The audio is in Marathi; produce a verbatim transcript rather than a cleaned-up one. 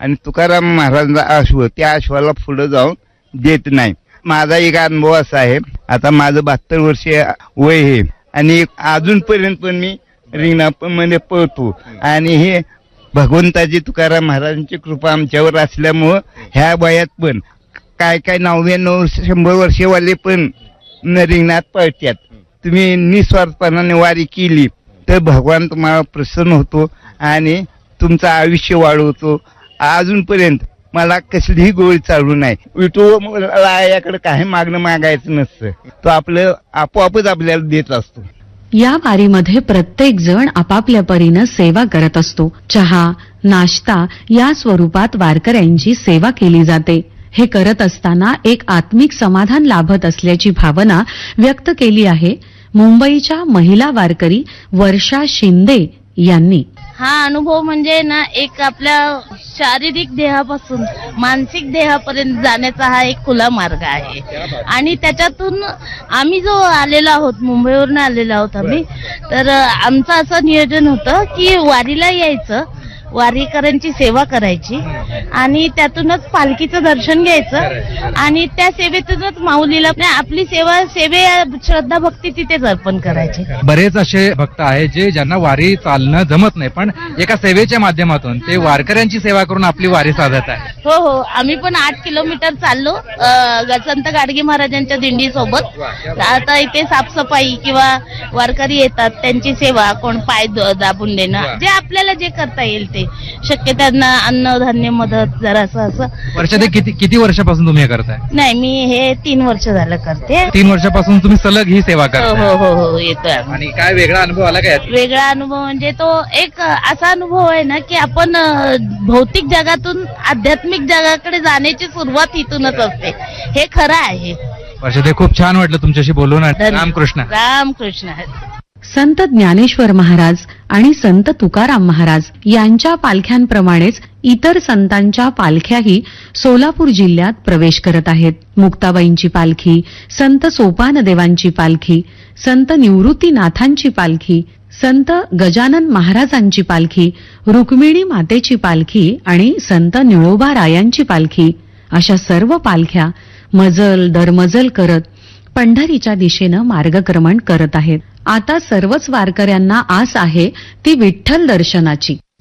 आणि तुकाराम महाराजांचा अश्व त्या अश्वाला पुढे जाऊन देत नाही. माझा एक अनुभव असा आहे, आता माझं बहात्तर वर्ष वय आहे आणि अजूनपर्यंत पण मी रिंगणामध्ये पळतो आणि हे भगवंताची तुकाराम महाराजांची कृपा आमच्यावर असल्यामुळं ह्या वयात पण काय काय नव्याण्णव शंभर वर्षेवाले पण रिंगणात पळतात. तुम्ही निस्वार्थपणाने वारी केली तर भगवान तुम्हाला प्रसन्न होतो आणि तुमचं आयुष्य वाढवतो. अजूनपर्यंत मला कसलीही गोळी चालू नाही. विठू मला याकडे काही मागणं मागायचं नसतं, तो आपलं आपोआपच आपल्याला देत असतो. या वारीमध्ये प्रत्येक जण आपापल्या परीनं सेवा करत असतो. चहा, नाश्ता या स्वरूपात वारकऱ्यांची सेवा केली जाते. हे करत असताना एक आत्मिक समाधान लाभत असल्याची भावना व्यक्त केली आहे मुंबईच्या महिला वारकरी वर्षा शिंदे यांनी. हा अनुभव म्हणजे ना एक आपल्या शारीरिक देहापासून मानसिक देहापर्यंत जाण्याचा हा एक खुला मार्ग आहे आणि त्याच्यातून आम्ही जो आलेलो आहोत, मुंबईवरून आलेलो आहोत आम्ही, तर आमचं असं नियोजन होतं की वारीला यायचं, वारीकरांची सेवा करायची आणि त्यातूनच पालखीचं दर्शन घ्यायचं आणि त्या सेवेतूनच माऊलीला आपली सेवा सेवे श्रद्धा भक्ती तिथेच अर्पण करायची. बरेच असे भक्त आहेत जे ज्यांना वारी चालणं जमत नाही, पण एका सेवेच्या माध्यमातून ते वारकऱ्यांची सेवा करून आपली वारी साधत आहे. हो हो, आम्ही पण आठ किलोमीटर चाललो संत गाडगे महाराजांच्या दिंडी सोबत. आता इथे साफसफाई किंवा वारकरी येतात त्यांची सेवा, कोण पाय दाबून देणं, जे आपल्याला जे करता येईल ते शक्य त्यांना अन्न धान्य मदत जरा असं असं. वर्षात किती किती वर्षापासून तुम्ही हे करताय? नाही, मी हे तीन वर्ष झालं करते. तीन वर्षापासून तुम्ही सलग ही सेवा हो करताय? हो हो हो, येतोय. आणि काय वेगळा अनुभव आला काय? वेगळा अनुभव म्हणजे तो एक असा अनुभव आहे ना की आपण भौतिक जगातून आध्यात्मिक जगाकडे जाण्याची सुरुवात इथूनच असते. हे खरं आहे. वर्षात खूप छान वाटलं तुमच्याशी बोलून. रामकृष्ण. रामकृष्ण. संत ज्ञानेश्वर महाराज आणि संत तुकाराम महाराज यांच्या पालख्यांप्रमाणेच इतर संतांच्या पालख्याही सोलापूर जिल्ह्यात प्रवेश करत आहेत. मुक्ताबाईंची पालखी, संत सोपानदेवांची पालखी, संत निवृत्तीनाथांची पालखी, संत गजानन महाराजांची पालखी, रुक्मिणी मातेची पालखी आणि संत निळोबारायांची पालखी अशा सर्व पालख्या मजल दरमजल करत पंढरीच्या दिशेनं मार्गक्रमण करत आहेत. आता सर्वच वारकऱ्यांना आस आहे ती विठ्ठल दर्शनाची.